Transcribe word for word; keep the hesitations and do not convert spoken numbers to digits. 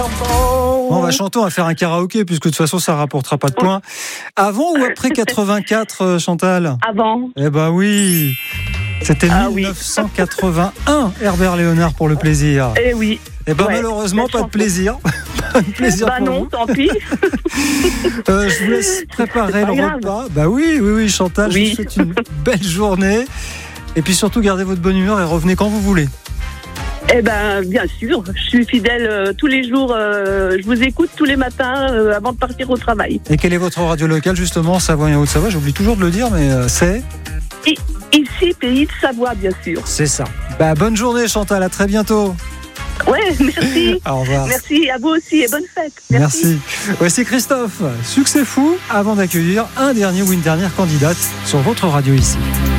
bon. On va chanter, on va faire un karaoké, puisque de toute façon, ça ne rapportera pas de points. Avant ou après quatre-vingt-quatre, Chantal ? Avant. Eh ben oui. C'était Ah dix-neuf cent quatre-vingt-un, Herbert Léonard pour le plaisir. Eh oui. Eh ben Ouais, malheureusement, belle pas de chanson. plaisir. Pas de plaisir Bah pour non, vous. tant pis. Euh, je vous laisse préparer C'est le pas grave. repas. Bah oui, oui, oui, Chantal, je Oui. vous souhaite une belle journée. Et puis surtout, gardez votre bonne humeur et revenez quand vous voulez. Eh ben, bien sûr, je suis fidèle euh, tous les jours. euh, je vous écoute tous les matins euh, avant de partir au travail. Et quelle est votre radio locale, justement, Savoie et Haute-Savoie ? J'oublie toujours de le dire, mais euh, c'est... I- ici, pays de Savoie, bien sûr. C'est ça. Bah, bonne journée, Chantal, à très bientôt. Ouais, merci. Au revoir. Merci à vous aussi et bonne fête. Merci. Merci. Voici Christophe. Succès fou avant d'accueillir un dernier ou une dernière candidate sur votre radio ici.